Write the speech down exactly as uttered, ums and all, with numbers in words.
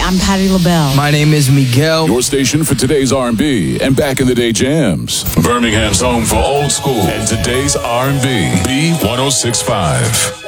I'm Patti LaBelle. My name is Miguel. Your station for today's R and B and back in the day jams. Birmingham's home for old school and today's R and B. B one oh six point five.